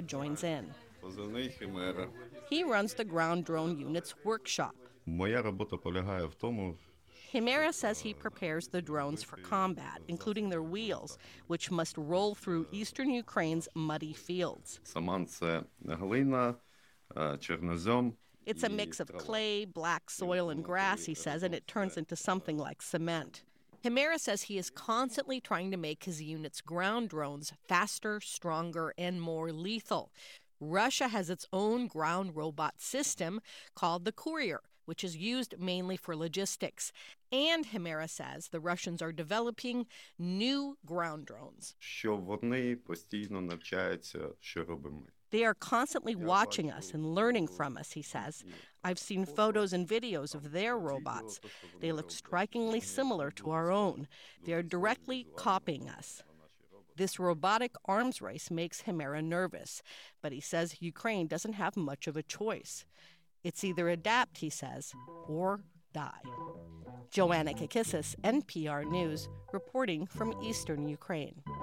joins in. Позивний Химера. He runs the ground drone unit's workshop. Моя робота полягає в тому, Himera says he prepares the drones for combat, including their wheels, which must roll through eastern Ukraine's muddy fields. Саман – це глина, чорнозем. It's a mix of clay, black soil, and grass, he says, and it turns into something like cement. Himera says he is constantly trying to make his unit's ground drones faster, stronger, and more lethal. Russia has its own ground robot system called the Courier, which is used mainly for logistics. And Himera says the Russians are developing new ground drones. Що вони постійно навчаються, що робимо ми. They are constantly watching us and learning from us, he says. I've seen photos and videos of their robots. They look strikingly similar to our own. They are directly copying us. This robotic arms race makes Himera nervous, but he says Ukraine doesn't have much of a choice. It's either adapt, he says, or die. Joanna Kakissis, NPR News, reporting from eastern Ukraine.